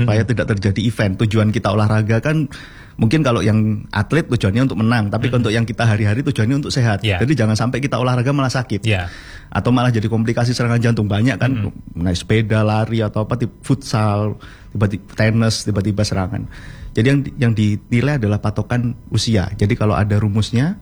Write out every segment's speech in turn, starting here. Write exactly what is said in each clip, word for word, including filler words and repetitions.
supaya hmm. tidak terjadi event. Tujuan kita olahraga kan mungkin kalau yang atlet tujuannya untuk menang, tapi hmm. untuk yang kita hari-hari tujuannya untuk sehat. Yeah. Jadi jangan sampai kita olahraga malah sakit. Yeah. Atau malah jadi komplikasi serangan jantung. Banyak kan hmm. naik sepeda, lari atau apa, futsal, tiba-tiba tenis, tiba-tiba serangan. Jadi yang yang dinilai adalah patokan usia. Jadi kalau ada rumusnya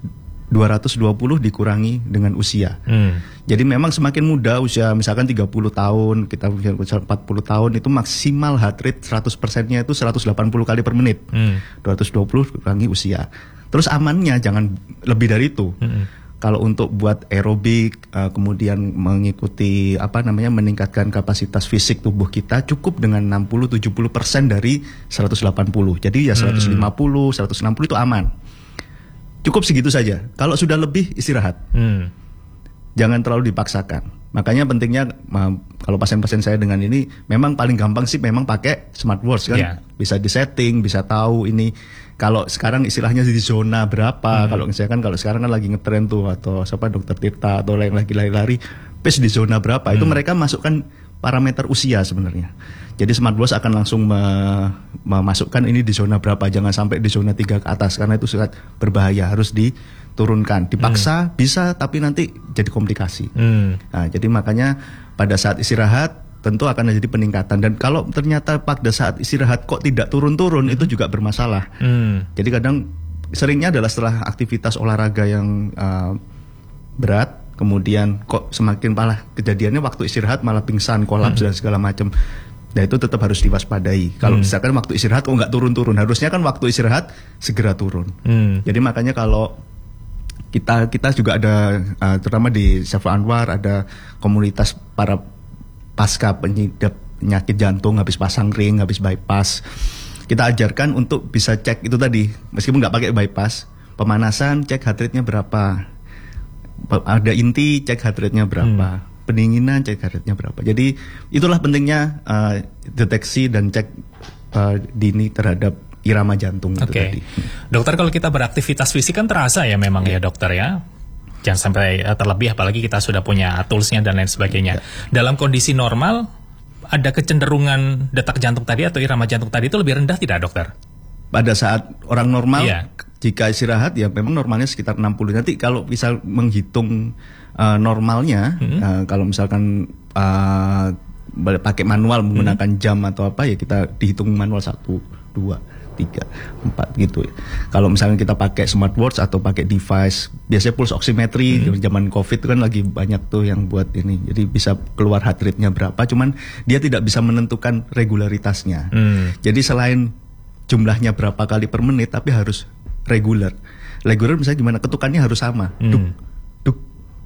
dua ratus dua puluh dikurangi dengan usia. Hmm. Jadi memang semakin muda usia misalkan tiga puluh tahun, kita usia empat puluh tahun itu maksimal heart rate seratus persennya itu seratus delapan puluh kali per menit. Hmm. dua ratus dua puluh dikurangi usia. Terus amannya jangan lebih dari itu. Hmm. Kalau untuk buat aerobik, uh, kemudian mengikuti apa namanya meningkatkan kapasitas fisik tubuh kita cukup dengan enam puluh sampai tujuh puluh persen dari seratus delapan puluh. Jadi ya seratus lima puluh, seratus enam puluh itu aman. Cukup segitu saja. Kalau sudah lebih istirahat. Hmm. Jangan terlalu dipaksakan. Makanya pentingnya kalau pasien-pasien saya dengan ini memang paling gampang sih memang pakai smartwatch kan. Yeah. Bisa disetting, bisa tahu ini kalau sekarang istilahnya di zona berapa. Hmm. Kalau misalkan kalau sekarang kan lagi ngetren tuh atau siapa Dokter Tirta atau yang lagi lari-lari pace di zona berapa. Hmm. Itu mereka masukkan parameter usia sebenarnya. Jadi smartwatch akan langsung me- memasukkan ini di zona berapa, jangan sampai di zona tiga ke atas karena itu sangat berbahaya, harus diturunkan. Dipaksa hmm. bisa tapi nanti jadi komplikasi. Hmm. Nah, jadi makanya pada saat istirahat tentu akan terjadi peningkatan dan kalau ternyata pada saat istirahat kok tidak turun-turun hmm. itu juga bermasalah. Hmm. Jadi kadang seringnya adalah setelah aktivitas olahraga yang uh, berat kemudian kok semakin parah kejadiannya waktu istirahat malah pingsan, kolaps hmm. dan segala macam. Nah itu tetap harus diwaspadai. Kalau hmm. misalkan waktu istirahat kok nggak turun-turun, harusnya kan waktu istirahat segera turun. Hmm. Jadi makanya kalau kita kita juga ada uh, terutama di Saiful Anwar ada komunitas para pasca penyidap penyakit jantung habis pasang ring, habis bypass. Kita ajarkan untuk bisa cek itu tadi, meskipun nggak pakai bypass, pemanasan cek heart rate-nya berapa, ada inti cek heart rate-nya berapa. Hmm. Pendinginan cek heart rate-nya berapa. Jadi itulah pentingnya uh, deteksi dan cek uh, dini terhadap irama jantung itu okay. tadi. Dokter, kalau kita beraktivitas fisik kan terasa ya memang yeah. ya dokter ya. Jangan sampai uh, terlebih apalagi kita sudah punya tools-nya dan lain sebagainya. Yeah. Dalam kondisi normal ada kecenderungan detak jantung tadi atau irama jantung tadi itu lebih rendah tidak dokter? Pada saat orang normal yeah. jika istirahat ya memang normalnya sekitar enam puluh. Nanti kalau bisa menghitung Uh, normalnya, hmm. uh, kalau misalkan uh, pakai manual menggunakan hmm. jam atau apa ya kita dihitung manual satu, dua, tiga, empat gitu. Kalau misalkan kita pakai smartwatch atau pakai device, biasanya pulse oximetry hmm. zaman COVID itu kan lagi banyak tuh yang buat ini. Jadi bisa keluar heart rate-nya berapa, cuman dia tidak bisa menentukan regularitasnya. Hmm. Jadi selain jumlahnya berapa kali per menit, tapi harus regular. Regular misalnya gimana? Ketukannya harus sama. Hmm. Duk, duk.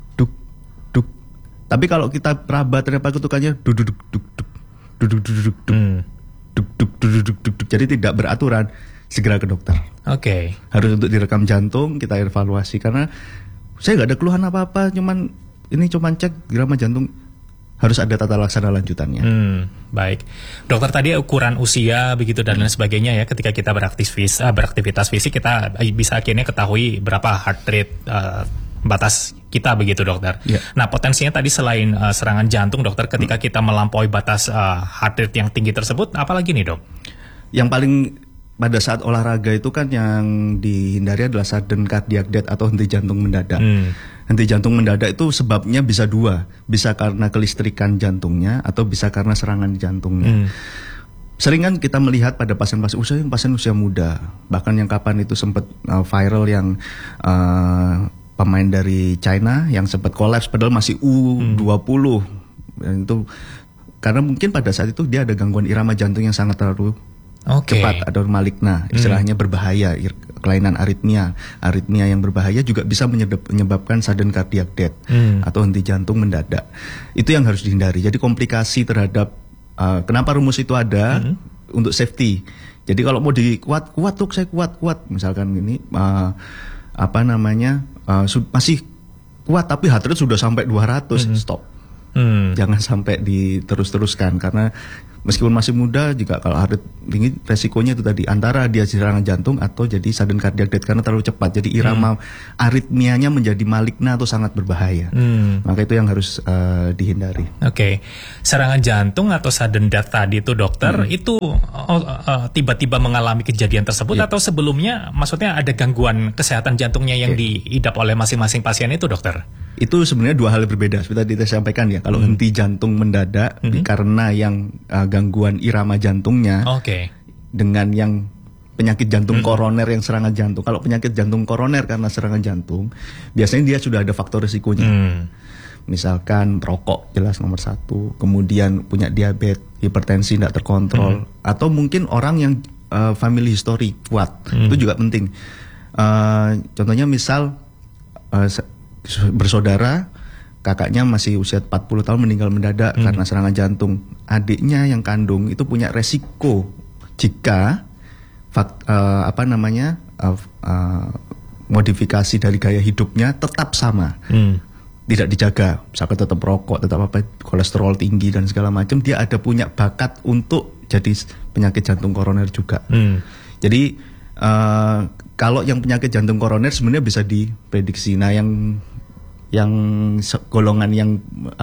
Tapi kalau kita peraba ternyata ketukannya duk duk duk duk duk duk duk duk duk duk duk duk duk jadi tidak beraturan, segera ke dokter. Oke. Okay. Harus untuk direkam jantung, kita evaluasi karena saya nggak ada keluhan apa-apa, cuman ini cuman cek irama jantung, harus ada tata laksana lanjutannya. Hmm, baik. Dokter, tadi ukuran usia begitu dan lain sebagainya ya, ketika kita beraktivitas beraktivitas fisik kita bisa akhirnya ketahui berapa heart rate uh, batas kita begitu dokter. Yeah. Nah potensinya tadi selain uh, serangan jantung dokter, ketika hmm. kita melampaui batas uh, heart rate yang tinggi tersebut, apalagi nih dok? Yang paling pada saat olahraga itu kan yang dihindari adalah sudden cardiac death atau henti jantung mendadak. Hmm. Henti jantung mendadak itu sebabnya bisa dua, bisa karena kelistrikan jantungnya atau bisa karena serangan jantungnya. Hmm. Sering kan kita melihat pada pasien-pasien usia pasien usia muda, bahkan yang kapan itu sempat uh, viral yang uh, pemain dari China yang sempat kolaps padahal masih U dua puluh. Dan itu karena mungkin pada saat itu dia ada gangguan irama jantung yang sangat terlalu okay. cepat atau maligna, istilahnya hmm. berbahaya, kelainan aritmia. Aritmia yang berbahaya juga bisa menyebabkan sudden cardiac death hmm. atau henti jantung mendadak. Itu yang harus dihindari. Jadi komplikasi terhadap uh, kenapa rumus itu ada hmm. untuk safety. Jadi kalau mau dikuat kuat tuh saya kuat kuat misalkan ini uh, apa namanya uh, masih kuat tapi heart rate sudah sampai dua ratus, hmm. stop. Hmm. Jangan sampai diterus-teruskan karena meskipun masih muda juga kalau heart rate tinggi resikonya itu tadi antara dia serangan jantung atau jadi sudden cardiac death karena terlalu cepat. Jadi irama hmm. aritmianya menjadi maligna atau sangat berbahaya. Hmm. Maka itu yang harus uh, dihindari. Oke, okay. Serangan jantung atau sudden death tadi itu dokter hmm. itu uh, uh, tiba-tiba mengalami kejadian tersebut yeah. atau sebelumnya maksudnya ada gangguan kesehatan jantungnya yang okay. diidap oleh masing-masing pasien itu dokter? Itu sebenarnya dua hal yang berbeda. Seperti tadi saya sampaikan ya, kalau hmm. henti jantung mendadak hmm. karena yang uh, gangguan irama jantungnya, okay. dengan yang penyakit jantung hmm. koroner yang serangan jantung. Kalau penyakit jantung koroner karena serangan jantung, biasanya dia sudah ada faktor risikonya. Hmm. Misalkan rokok jelas nomor satu, kemudian punya diabetes, hipertensi tidak terkontrol, hmm. atau mungkin orang yang uh, family history kuat, hmm. itu juga penting. Uh, contohnya misal uh, bersaudara, kakaknya masih usia empat puluh tahun meninggal mendadak hmm. karena serangan jantung. Adiknya yang kandung itu punya resiko jika fakt, uh, apa namanya uh, uh, modifikasi dari gaya hidupnya tetap sama, hmm. tidak dijaga, misalkan tetap rokok, tetap apa, kolesterol tinggi dan segala macam, dia ada punya bakat untuk jadi penyakit jantung koroner juga. Hmm. Jadi uh, kalau yang penyakit jantung koroner sebenarnya bisa diprediksi. Nah yang yang golongan yang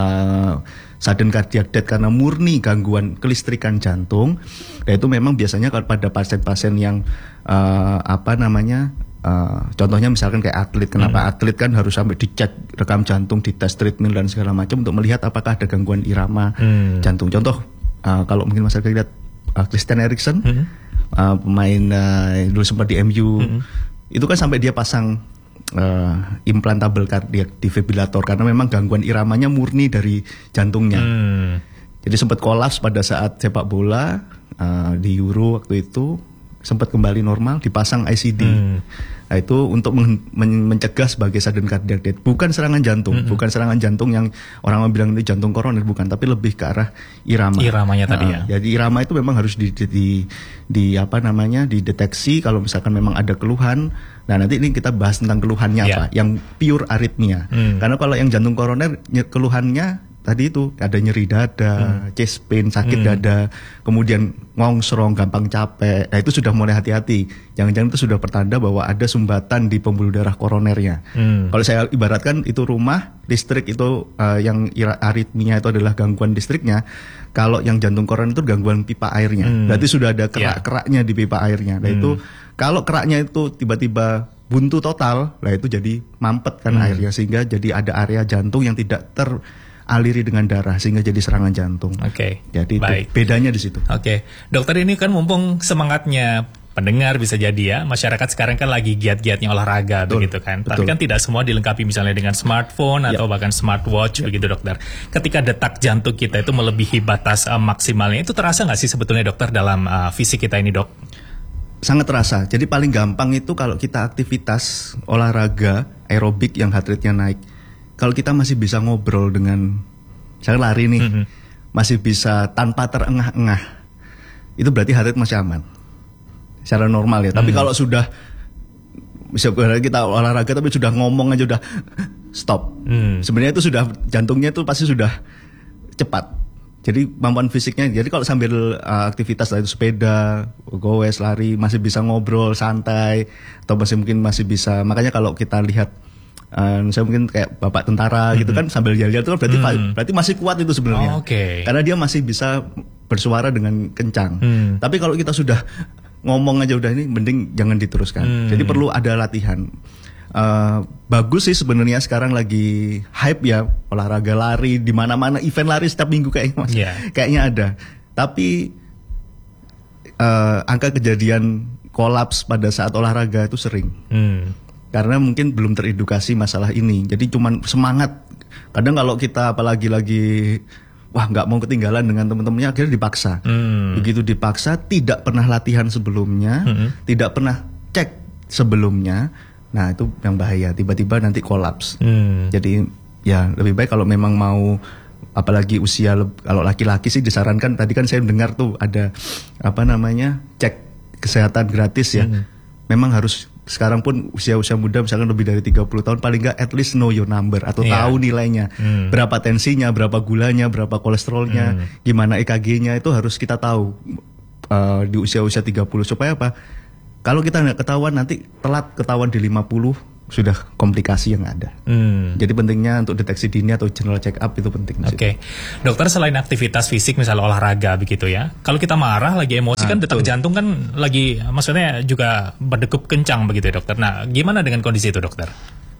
uh, sudden cardiac death karena murni gangguan kelistrikan jantung, nah itu memang biasanya pada pasien-pasien yang uh, apa namanya, uh, contohnya misalkan kayak atlet. Kenapa hmm. atlet kan harus sampai dicek rekam jantung, dites treadmill dan segala macam untuk melihat apakah ada gangguan irama hmm. jantung. Contoh uh, kalau mungkin masyarakat lihat uh, Christian Eriksen, hmm. uh, pemain uh, dulu sempat di M U, hmm. itu kan sampai dia pasang Uh, implantable cardiac defibrillator karena memang gangguan iramanya murni dari jantungnya. Hmm. Jadi sempat kolaps pada saat sepak bola uh, di Euro waktu itu, sempat kembali normal, dipasang I C D. Hmm. Nah itu untuk men- men- mencegah sebagai sudden cardiac death, bukan serangan jantung, hmm. bukan serangan jantung yang orang bilang itu jantung koroner, bukan, tapi lebih ke arah irama. Iramanya tadi nah, ya. Jadi irama itu memang harus di, di, di, di apa namanya dideteksi kalau misalkan memang ada keluhan. Nah nanti ini kita bahas tentang keluhannya yeah. apa, yang pure aritmia. Hmm. Karena kalau yang jantung koroner keluhannya tadi itu ada nyeri dada, hmm. chest pain, sakit hmm. dada, kemudian ngongsrong, gampang capek. Nah itu sudah mulai hati-hati. Jangan-jangan itu sudah pertanda bahwa ada sumbatan di pembuluh darah koronernya. Hmm. Kalau saya ibaratkan itu rumah, listrik itu uh, yang aritmia itu adalah gangguan listriknya. Kalau yang jantung koroner itu gangguan pipa airnya. Hmm. Berarti sudah ada kerak-keraknya di pipa airnya. Nah hmm. itu kalau keraknya itu tiba-tiba buntu total, lah itu jadi mampet kan hmm. airnya, sehingga jadi ada area jantung yang tidak teraliri dengan darah sehingga jadi serangan jantung. Oke. Okay. Jadi baik. Bedanya di situ. Oke, okay. Dokter ini kan mumpung semangatnya pendengar bisa jadi ya, masyarakat sekarang kan lagi giat-giatnya olahraga betul, begitu kan. Betul. Tapi kan tidak semua dilengkapi misalnya dengan smartphone ya. Atau bahkan smartwatch ya. Begitu dokter. Ketika detak jantung kita itu melebihi batas uh, maksimalnya, itu terasa nggak sih sebetulnya dokter dalam uh, fisik kita ini dok? Sangat terasa. Jadi paling gampang itu kalau kita aktivitas olahraga aerobik yang heart rate-nya naik. Kalau kita masih bisa ngobrol dengan, saya lari nih, mm-hmm. masih bisa tanpa terengah-engah, itu berarti heart rate masih aman. Secara normal ya. Mm-hmm. Tapi kalau sudah, misalnya kita olahraga tapi sudah ngomong aja udah stop. Mm. Sebenarnya itu sudah, jantungnya itu pasti sudah cepat. Jadi kemampuan fisiknya, jadi kalau sambil uh, aktivitas itu sepeda, goes, lari, masih bisa ngobrol santai, atau masih mungkin masih bisa, makanya kalau kita lihat, uh, saya mungkin kayak bapak tentara mm-hmm. gitu kan sambil jalan-jalan itu kan berarti mm-hmm. berarti masih kuat itu sebenarnya, oh, okay. karena dia masih bisa bersuara dengan kencang. Mm. Tapi kalau kita sudah ngomong aja udah ini, mending jangan diteruskan. Mm. Jadi perlu ada latihan. Uh, bagus sih sebenarnya sekarang lagi hype ya olahraga lari di mana-mana, event lari setiap minggu kayaknya mas, yeah. kayaknya ada. Tapi uh, angka kejadian kolaps pada saat olahraga itu sering, hmm. karena mungkin belum teredukasi masalah ini. Jadi cuman semangat. Kadang kalau kita apalagi lagi wah nggak mau ketinggalan dengan teman-temannya, akhirnya dipaksa. Hmm. Begitu dipaksa, tidak pernah latihan sebelumnya, hmm. tidak pernah cek sebelumnya. Nah itu yang bahaya, tiba-tiba nanti kolaps. Hmm. Jadi ya lebih baik kalau memang mau, apalagi usia, kalau laki-laki sih disarankan, tadi kan saya dengar tuh ada apa namanya cek kesehatan gratis ya. Hmm. Memang harus sekarang pun usia-usia muda misalkan lebih dari tiga puluh tahun paling nggak at least know your number atau yeah. tahu nilainya, hmm. berapa tensinya, berapa gulanya, berapa kolesterolnya, hmm. gimana E K G-nya itu harus kita tahu uh, di usia-usia tiga puluh supaya apa? Kalau kita nggak ketahuan nanti telat ketahuan di lima puluh sudah komplikasi yang ada. Hmm. Jadi pentingnya untuk deteksi dini atau general check up itu penting. Oke, okay. Dokter, selain aktivitas fisik misalnya olahraga begitu ya, kalau kita marah lagi emosi ah, kan detak betul. jantung kan lagi, maksudnya juga berdegup kencang begitu ya dokter. Nah, gimana dengan kondisi itu dokter?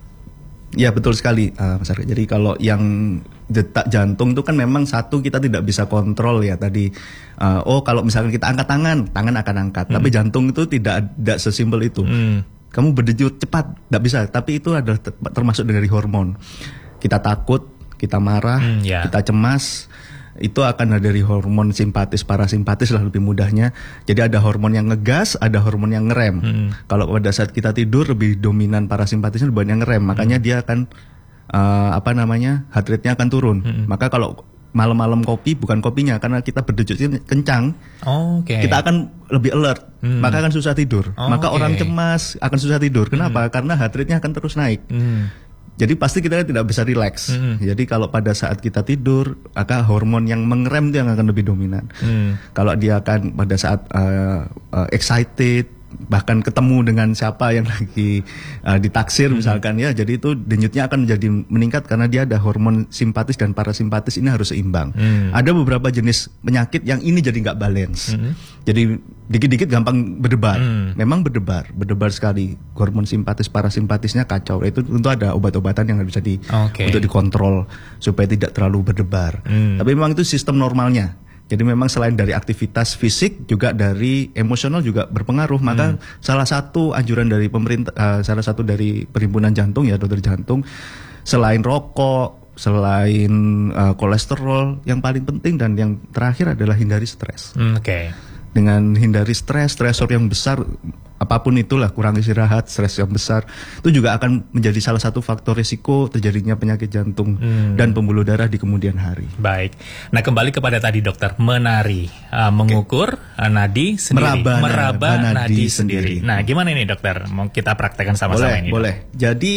Ya betul sekali uh, Mas Arya. Jadi kalau yang detak jantung itu kan memang satu kita tidak bisa kontrol ya tadi. Uh, oh kalau misalkan kita angkat tangan, tangan akan angkat. Hmm. Tapi jantung itu tidak tidak sesimpel itu. Hmm. Kamu berdenyut cepat, tidak bisa. Tapi itu adalah termasuk dari hormon. Kita takut, kita marah, hmm, yeah. kita cemas, itu akan dari hormon simpatis, parasimpatis lah lebih mudahnya. Jadi ada hormon yang ngegas, ada hormon yang ngerem. Hmm. Kalau pada saat kita tidur lebih dominan parasimpatisnya lebih banyak ngerem, makanya hmm. dia akan uh, apa namanya heart rate-nya akan turun. Hmm. Maka kalau malam-malam kopi, bukan kopinya, karena kita berdenyut kencang, oh, okay. kita akan lebih alert, hmm. maka akan susah tidur. Oh, maka okay. orang cemas akan susah tidur. Kenapa? Hmm. Karena heart rate-nya akan terus naik. Hmm. Jadi pasti kita tidak bisa rileks. Hmm. Jadi kalau pada saat kita tidur, maka hormon yang mengerem itu yang akan lebih dominan. Hmm. Kalau dia akan pada saat uh, uh, excited, bahkan ketemu dengan siapa yang lagi uh, ditaksir hmm. misalkan ya, jadi itu denyutnya akan menjadi meningkat karena dia ada hormon simpatis dan parasimpatis ini harus seimbang. Hmm. Ada beberapa jenis penyakit yang ini jadi nggak balance. Hmm. Jadi dikit-dikit gampang berdebar. Hmm. Memang berdebar, berdebar sekali. Hormon simpatis parasimpatisnya kacau. Itu tentu ada obat-obatan yang bisa di okay. untuk dikontrol supaya tidak terlalu berdebar. Hmm. Tapi memang itu sistem normalnya. Jadi memang selain dari aktivitas fisik juga dari emosional juga berpengaruh. Maka hmm. salah satu anjuran dari pemerintah, uh, salah satu dari Perhimpunan Jantung ya, dokter jantung, selain rokok, selain uh, kolesterol, yang paling penting dan yang terakhir adalah hindari stres. Hmm, Oke. Okay. Dengan hindari stres, stresor yang besar, apapun itulah, kurang istirahat, stres yang besar, itu juga akan menjadi salah satu faktor risiko terjadinya penyakit jantung hmm. dan pembuluh darah di kemudian hari. Baik. Nah, kembali kepada tadi dokter, menari, uh, mengukur okay. uh, nadi sendiri, meraba, meraba nadi, nadi sendiri. sendiri. Nah, gimana ini dokter? Mau kita praktekkan sama-sama boleh, ini? Boleh. Dok? Jadi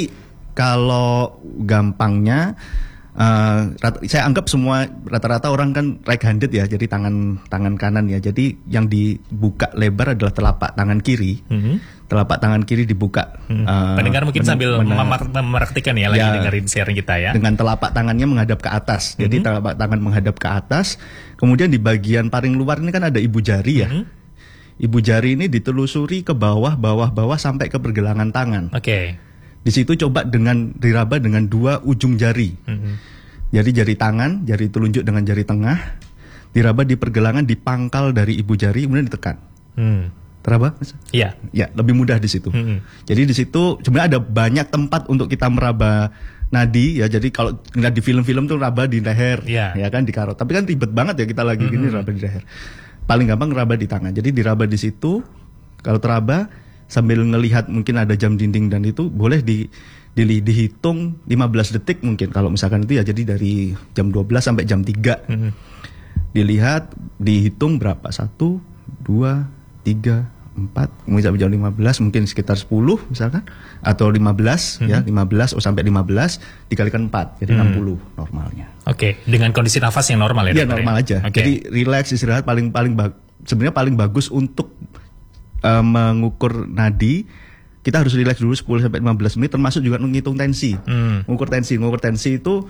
kalau gampangnya, Uh, rata, saya anggap semua rata-rata orang kan right handed ya, jadi tangan tangan kanan ya. Jadi yang dibuka lebar adalah telapak tangan kiri. Mm-hmm. Telapak tangan kiri dibuka. Mm. Uh, Pendengar mungkin men- sambil men- memeraktikan ya, lagi ya, dengerin sharing kita ya. Dengan telapak tangannya menghadap ke atas. Mm-hmm. Jadi telapak tangan menghadap ke atas. Kemudian di bagian paling luar ini kan ada ibu jari ya. Mm-hmm. Ibu jari ini ditelusuri ke bawah, bawah, bawah sampai ke pergelangan tangan. Oke. Okay. Di situ coba dengan diraba dengan dua ujung jari. Mm-hmm. Jadi jari tangan, jari telunjuk dengan jari tengah, diraba di pergelangan, di pangkal dari ibu jari, kemudian ditekan. Mm. Teraba? Iya. Ya, lebih mudah di situ. Mm-hmm. Jadi di situ sebenarnya ada banyak tempat untuk kita meraba nadi ya. Jadi kalau ngeliat di film-film tuh raba di leher, yeah. ya kan, di karot. Tapi kan ribet banget ya kita lagi mm-hmm. gini raba di leher. Paling gampang raba di tangan. Jadi diraba di situ. Kalau teraba sambil ngelihat mungkin ada jam dinding dan itu boleh di, di dihitung lima belas detik mungkin kalau misalkan itu ya, jadi dari jam dua belas sampai jam tiga. Mm-hmm. Dilihat, dihitung berapa, satu, dua, tiga, empat, mungkin sampai jam lima belas, mungkin sekitar sepuluh misalkan, atau lima belas, mm-hmm. ya lima belas oh sampai lima belas dikalikan empat, jadi mm-hmm. enam puluh normalnya. Oke, okay. Dengan kondisi nafas yang normal ya? Iya, normal ya? aja. Okay. Jadi relax, istirahat paling paling bag, sebenarnya paling bagus untuk Uh, mengukur nadi. Kita harus rileks dulu sepuluh sampai lima belas menit, termasuk juga menghitung tensi. Hmm. Mengukur tensi, mengukur tensi itu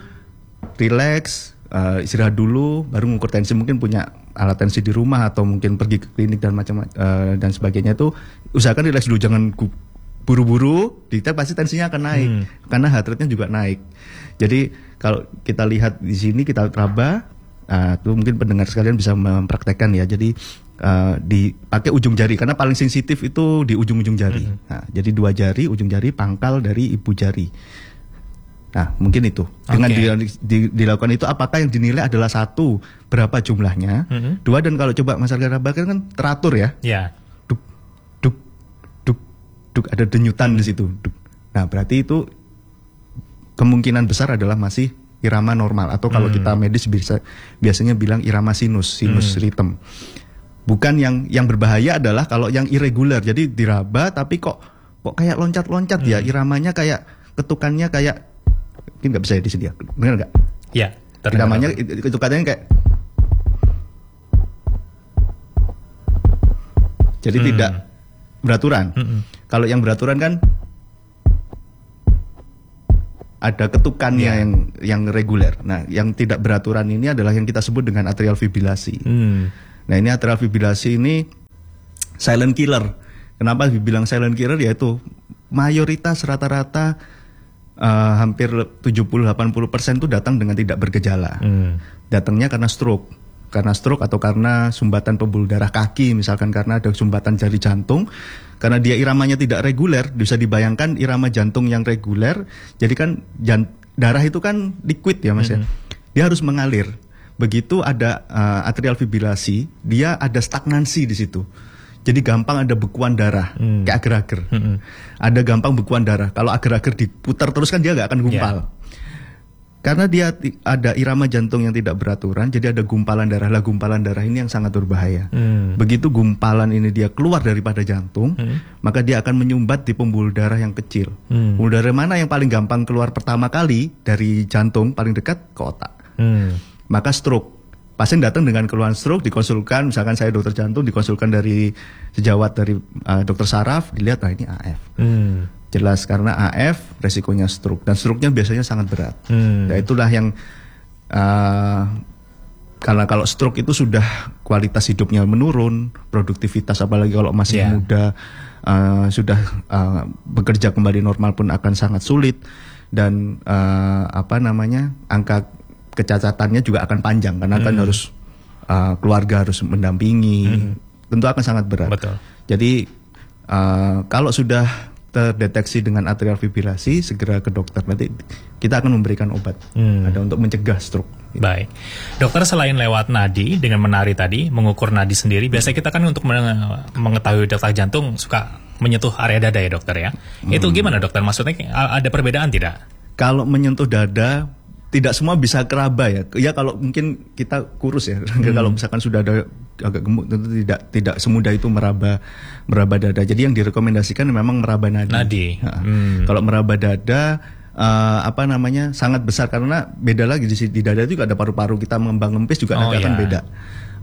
rileks, uh, istirahat dulu, baru mengukur tensi. Mungkin punya alat tensi di rumah atau mungkin pergi ke klinik dan macam uh, dan sebagainya. Itu usahakan rileks dulu, jangan buru-buru. Dicek pasti tensinya akan naik, hmm. karena heart rate-nya juga naik. Jadi kalau kita lihat di sini, kita raba, uh, itu mungkin pendengar sekalian bisa mempraktekkan ya. Jadi Uh, dipakai ujung jari karena paling sensitif itu di ujung-ujung jari. Mm-hmm. Nah, jadi dua jari, ujung jari, pangkal dari ibu jari. Nah, mungkin itu. Dengan okay. di, di, dilakukan itu, apakah yang dinilai adalah satu, berapa jumlahnya, mm-hmm. dua, dan kalau coba masyarakat rabakan kan teratur ya. Yeah. Duk, duk, duk, duk, ada denyutan di situ. Duk. Nah, berarti itu kemungkinan besar adalah masih irama normal, atau kalau mm. kita medis bisa biasanya bilang irama sinus, sinus mm. rhythm. Bukan yang yang berbahaya adalah kalau yang irregular, jadi diraba tapi kok kok kayak loncat-loncat hmm. ya iramanya, kayak ketukannya kayak, mungkin nggak bisa ya di sini ya, benar nggak? Ya. Iramanya ketukannya kayak, jadi hmm. tidak beraturan. Hmm. Kalau yang beraturan kan ada ketukannya yeah. yang yang reguler. Nah, yang tidak beraturan ini adalah yang kita sebut dengan atrial fibrilasi. Hmm. Nah, ini atrial fibrilasi ini silent killer. Kenapa dibilang silent killer? Yaitu mayoritas rata-rata uh, hampir tujuh puluh sampai delapan puluh persen itu datang dengan tidak bergejala. Hmm. Datangnya karena stroke. Karena stroke atau karena sumbatan pembuluh darah kaki, misalkan karena ada sumbatan jari jantung. Karena dia iramanya tidak reguler, bisa dibayangkan irama jantung yang reguler, jadi kan jant- darah itu kan liquid ya Mas mm-hmm. ya. Dia harus mengalir. Begitu ada uh, atrial fibrilasi, dia ada stagnansi di situ. Jadi gampang ada bekuan darah, mm. kayak ager-ager. Mm-hmm. Ada gampang bekuan darah. Kalau ager-ager diputar terus kan dia nggak akan gumpal. Yeah. Karena dia ada irama jantung yang tidak beraturan, jadi ada gumpalan darah. Lah gumpalan darah ini yang sangat berbahaya. Hmm. Begitu gumpalan ini dia keluar daripada jantung, hmm. maka dia akan menyumbat di pembuluh darah yang kecil. Hmm. Pembuluh darah mana yang paling gampang keluar pertama kali dari jantung, paling dekat ke otak. Hmm. Maka stroke. Pasien datang dengan keluhan stroke, dikonsulkan, misalkan saya dokter jantung, dikonsulkan dari sejawat dari uh, dokter saraf, dilihat, nah ini A F. Hmm. Jelas karena A F resikonya stroke, dan stroke-nya biasanya sangat berat. Hmm. Nah, itulah yang uh, karena kalau stroke itu sudah kualitas hidupnya menurun, produktivitas apalagi kalau masih yeah. muda uh, sudah uh, bekerja kembali normal pun akan sangat sulit, dan uh, apa namanya angka kecacatannya juga akan panjang karena hmm. kan harus uh, keluarga harus mendampingi, hmm. tentu akan sangat berat. Betul. Jadi uh, kalau sudah terdeteksi dengan atrial fibrilasi, segera ke dokter. Nanti kita akan memberikan obat hmm. ada untuk mencegah stroke. Baik, dokter, selain lewat nadi dengan menari tadi, mengukur nadi sendiri, biasanya kita kan untuk mengetahui detak jantung suka menyentuh area dada ya dokter ya. Hmm. Itu gimana dokter? Maksudnya ada perbedaan tidak? Kalau menyentuh dada, tidak semua bisa keraba ya. Ya kalau mungkin kita kurus ya. Hmm. Kalau misalkan sudah ada agak gemuk, tentu tidak tidak semudah itu meraba meraba dada. Jadi yang direkomendasikan memang meraba nadi. Nadi. Nah, hmm. Kalau meraba dada uh, apa namanya sangat besar, karena beda lagi di, di dada itu juga ada paru-paru, kita mengembang lempis juga oh, nanti akan yeah. beda.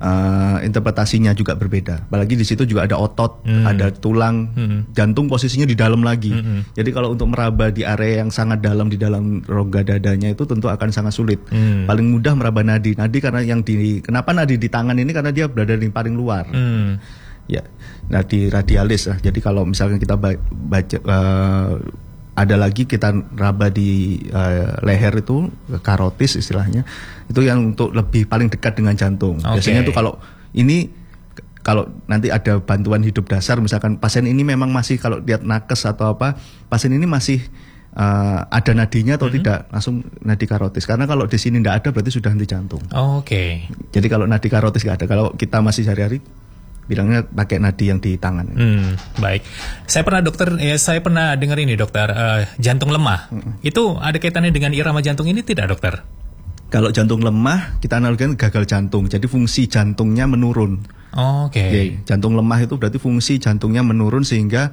Uh, interpretasinya juga berbeda. Apalagi di situ juga ada otot, hmm. ada tulang, hmm. jantung posisinya di dalam lagi. Hmm. Jadi kalau untuk meraba di area yang sangat dalam di dalam rongga dadanya itu tentu akan sangat sulit. Hmm. Paling mudah meraba nadi. Nadi karena yang di kenapa nadi di tangan ini karena dia berada di paling luar. Hmm. Ya, nadi radialis lah. Jadi kalau misalnya kita baca uh, ada lagi kita raba di uh, leher itu karotis istilahnya, itu yang untuk lebih paling dekat dengan jantung. Okay. Biasanya tuh kalau ini kalau nanti ada bantuan hidup dasar, misalkan pasien ini memang masih kalau lihat nakes atau apa, pasien ini masih uh, ada nadinya atau mm-hmm. tidak, langsung nadi karotis. Karena kalau di sini tidak ada berarti sudah henti jantung. Oh, Oke. Okay. Jadi kalau nadi karotis nggak ada, kalau kita masih sehari-hari bilangnya pakai nadi yang di tangan. Hmm, baik. Saya pernah dokter, ya saya pernah dengar ini dokter, uh, jantung lemah. Hmm. Itu ada kaitannya dengan irama jantung ini tidak dokter? Kalau jantung lemah kita analogikan gagal jantung. Jadi fungsi jantungnya menurun. Oh, Oke. Okay. Jadi, jantung lemah itu berarti fungsi jantungnya menurun sehingga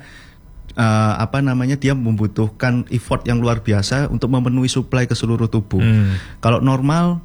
uh, apa namanya dia membutuhkan effort yang luar biasa untuk memenuhi suplai ke seluruh tubuh. Hmm. Kalau normal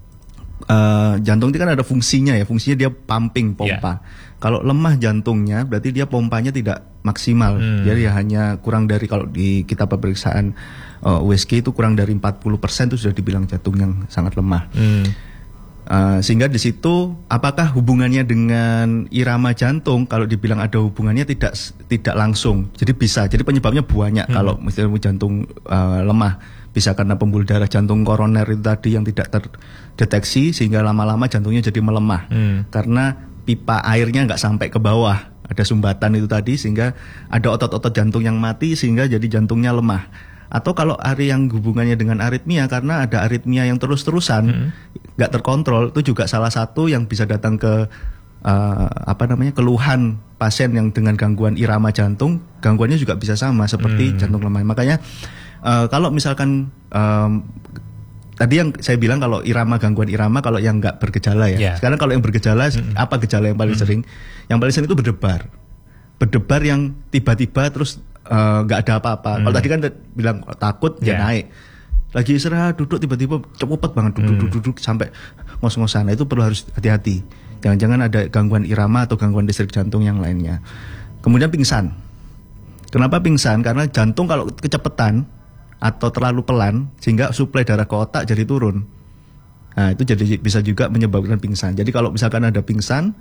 Uh, jantung itu kan ada fungsinya ya, fungsinya dia pumping, pompa. Yeah. Kalau lemah jantungnya berarti dia pompanya tidak maksimal. Hmm. Jadi ya hanya kurang dari, kalau di kita pemeriksaan uh, U S G itu kurang dari empat puluh persen itu sudah dibilang jantung yang sangat lemah. Hmm. Uh, sehingga di situ apakah hubungannya dengan irama jantung? Kalau dibilang ada hubungannya tidak tidak langsung. Jadi bisa. Jadi penyebabnya banyak. Hmm. Kalau misalnya jantung uh, lemah, bisa karena pembuluh darah jantung koroner itu tadi yang tidak terdeteksi sehingga lama-lama jantungnya jadi melemah. Hmm. Karena pipa airnya nggak sampai ke bawah, ada sumbatan itu tadi sehingga ada otot-otot jantung yang mati sehingga jadi jantungnya lemah. Atau kalau hari yang hubungannya dengan aritmia, karena ada aritmia yang terus-terusan nggak hmm. terkontrol, itu juga salah satu yang bisa datang ke uh, apa namanya keluhan pasien yang dengan gangguan irama jantung. Gangguannya juga bisa sama seperti hmm. jantung lemah. Makanya Uh, kalau misalkan um, tadi yang saya bilang kalau irama, gangguan irama kalau yang nggak bergejala ya. Yeah. Sekarang kalau yang bergejala, mm-hmm. apa gejala yang paling mm-hmm. sering? Yang paling sering itu berdebar, berdebar yang tiba-tiba terus nggak uh, ada apa-apa. Hmm. Kalau tadi kan bilang takut yeah. ya naik. Lagi istirahat duduk tiba-tiba cepet banget duduk hmm. duduk, duduk sampai ngos-ngosan. Nah, itu perlu harus hati-hati. Jangan-jangan ada gangguan irama atau gangguan listrik jantung yang lainnya. Kemudian pingsan. Kenapa pingsan? Karena jantung kalau kecepatan atau terlalu pelan sehingga suplai darah ke otak jadi turun. Nah, itu jadi bisa juga menyebabkan pingsan. Jadi kalau misalkan ada pingsan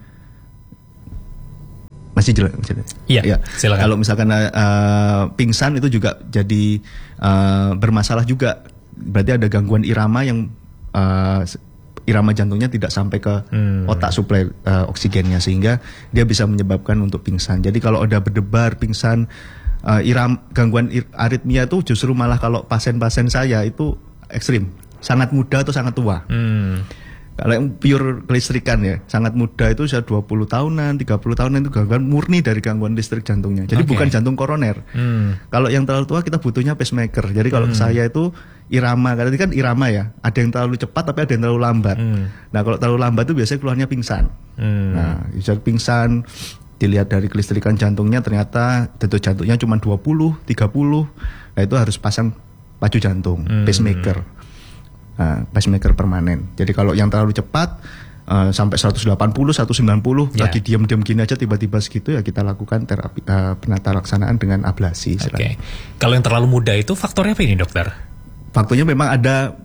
masih jelas. Iya, ya. Silakan. Kalau misalkan uh, pingsan itu juga jadi uh, bermasalah juga. Berarti ada gangguan irama yang uh, irama jantungnya tidak sampai ke hmm. otak suplai uh, oksigennya sehingga dia bisa menyebabkan untuk pingsan. Jadi kalau ada berdebar, pingsan, uh, iram gangguan ir, aritmia itu justru malah kalau pasien-pasien saya itu ekstrim, sangat muda atau sangat tua. Hmm. Kalau yang pure kelistrikan ya, sangat muda itu usia dua puluh tahunan, tiga puluh tahunan itu gangguan murni dari gangguan listrik jantungnya. Jadi okay. bukan jantung koroner. Hmm. Kalau yang terlalu tua kita butuhnya pacemaker. Jadi kalau hmm. saya itu irama, karena ini kan irama ya, ada yang terlalu cepat tapi ada yang terlalu lambat. Hmm. Nah kalau terlalu lambat itu biasanya keluarnya pingsan. Hmm. Nah bisa pingsan, dilihat dari kelistrikan jantungnya ternyata detak jantungnya cuma dua puluh, tiga puluh. Nah itu harus pasang pacu jantung, hmm. pacemaker. Uh, pacemaker permanen. Jadi kalau yang terlalu cepat uh, sampai seratus delapan puluh, seratus sembilan puluh yeah. lagi diam-diam gini aja tiba-tiba segitu ya kita lakukan terapi uh, penata laksanaan dengan ablasi. Oke. Okay. Kalau yang terlalu muda itu faktornya apa ini dokter? Faktornya memang ada.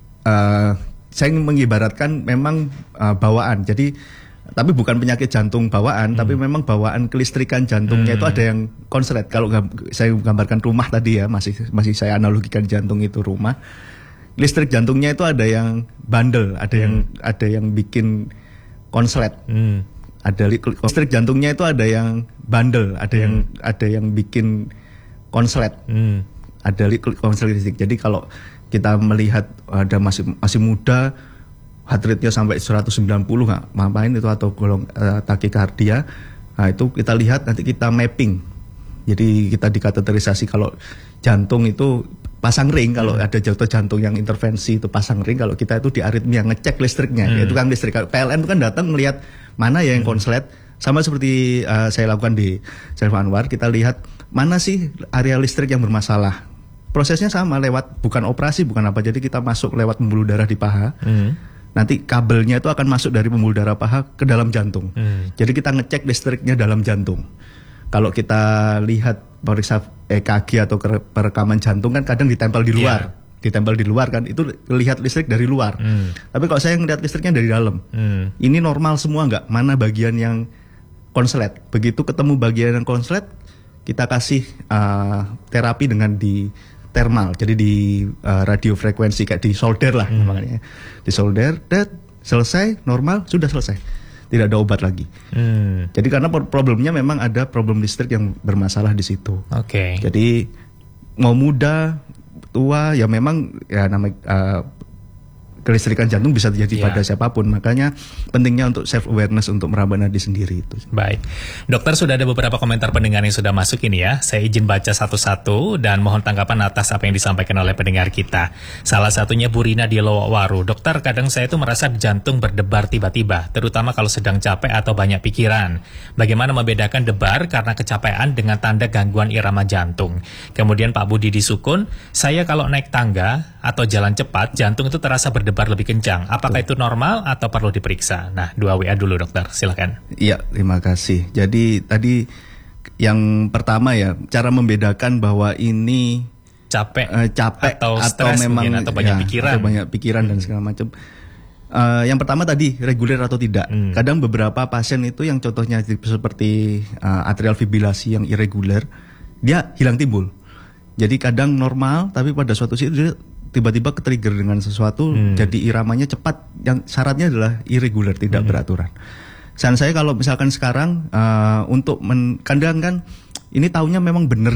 Uh, saya mengibaratkan memang uh, bawaan. Jadi tapi bukan penyakit jantung bawaan, hmm. tapi memang bawaan kelistrikan jantungnya hmm. itu ada yang konslet. Kalau saya gambarkan rumah tadi ya masih masih saya analogikan jantung itu rumah. Listrik jantungnya itu ada yang bandel, ada hmm. yang ada yang bikin konslet. Hmm. Ada listrik jantungnya itu ada yang bandel, ada hmm. yang ada yang bikin konslet. Hmm. Ada konslet listrik. Jadi kalau kita melihat ada masih masih muda, heart rate-nya sampai seratus sembilan puluh nggak ngapain itu atau golong uh, takikardia. Nah, itu kita lihat nanti kita mapping. Jadi kita dikateterisasi kalau jantung itu pasang ring, kalau hmm. ada jatuh jantung yang intervensi itu pasang ring, kalau kita itu di aritmia ngecek listriknya, hmm. yaitu kan listrik. P L N itu kan datang melihat mana ya yang hmm. konslet, sama seperti uh, saya lakukan di Syarif Anwar, kita lihat mana sih area listrik yang bermasalah. Prosesnya sama, lewat bukan operasi, bukan apa, jadi kita masuk lewat pembuluh darah di paha. Hmm. Nanti kabelnya itu akan masuk dari pembuluh darah paha ke dalam jantung. Hmm. Jadi kita ngecek listriknya dalam jantung. Kalau kita lihat periksa E K G atau perekaman jantung kan kadang ditempel di luar, yeah. ditempel di luar kan, itu lihat listrik dari luar. Hmm. Tapi kalau saya ngelihat listriknya dari dalam, hmm. ini normal semua nggak? Mana bagian yang konslet? Begitu ketemu bagian yang konslet, kita kasih uh, terapi dengan di thermal, jadi di uh, radiofrekuensi kayak di solder lah, hmm. makanya di solder, dat selesai normal sudah selesai. Tidak ada obat lagi. Hmm. Jadi karena problemnya memang ada problem listrik yang bermasalah di situ. Oke. Okay. Jadi mau muda, tua, ya memang ya namanya uh, kelistrikan jantung bisa terjadi yeah. pada siapapun. Makanya pentingnya untuk self awareness untuk meraba nadi sendiri itu. Baik, dokter, sudah ada beberapa komentar pendengar yang sudah masuk ini ya. Saya izin baca satu-satu dan mohon tanggapan atas apa yang disampaikan oleh pendengar kita. Salah satunya Bu Rina di Lowawaru. Dokter, kadang saya itu merasa jantung berdebar tiba-tiba, terutama kalau sedang capek atau banyak pikiran. Bagaimana membedakan debar karena kecapean dengan tanda gangguan irama jantung? Kemudian Pak Budi di Sukun, saya kalau naik tangga atau jalan cepat, jantung itu terasa berdebar lebih kencang. Apakah itu normal atau perlu diperiksa? Nah, dua W A dulu dokter, silakan. Iya, terima kasih. Jadi tadi yang pertama ya, cara membedakan bahwa ini capek, uh, capek atau, atau memang mungkin, atau banyak ya, pikiran, atau banyak pikiran hmm. dan segala macam. Uh, yang pertama tadi reguler atau tidak. Hmm. Kadang beberapa pasien itu yang contohnya seperti uh, atrial fibrilasi yang irregular, dia hilang timbul. Jadi kadang normal, tapi pada suatu saat dia tiba-tiba ke-trigger dengan sesuatu, hmm. jadi iramanya cepat. Yang syaratnya adalah irregular, tidak hmm. beraturan. Dan saya kalau misalkan sekarang uh, untuk men- kadang kan ini taunya memang benar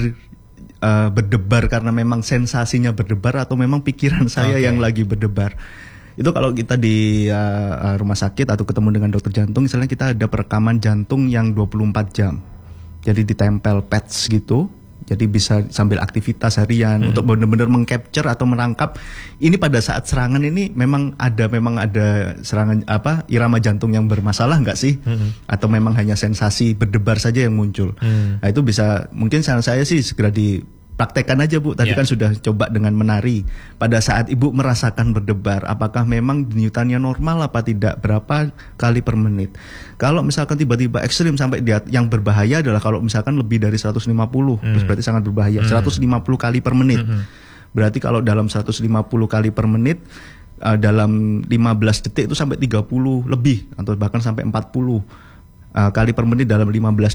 uh, berdebar karena memang sensasinya berdebar atau memang pikiran saya okay. yang lagi berdebar. Itu kalau kita di uh, rumah sakit atau ketemu dengan dokter jantung, misalnya kita ada perekaman jantung yang dua puluh empat jam. Jadi ditempel pads gitu. Jadi bisa sambil aktivitas harian hmm. untuk benar-benar mengcapture atau menangkap ini pada saat serangan ini memang ada memang ada serangan apa irama jantung yang bermasalah nggak sih? Hmm. Atau memang hanya sensasi berdebar saja yang muncul. Hmm. Nah itu bisa mungkin saran saya sih segera dipraktekkan aja Bu. Tadi yeah. kan sudah coba dengan menari. Pada saat Ibu merasakan berdebar, apakah memang denyutannya normal apa tidak? Berapa kali per menit? Kalau misalkan tiba-tiba ekstrim sampai dia, yang berbahaya adalah kalau misalkan lebih dari seratus lima puluh, mm. terus berarti sangat berbahaya. Mm. seratus lima puluh kali per menit. Mm-hmm. Berarti kalau dalam seratus lima puluh kali per menit, uh, dalam lima belas detik itu sampai tiga puluh lebih, atau bahkan sampai empat puluh uh, kali per menit dalam lima belas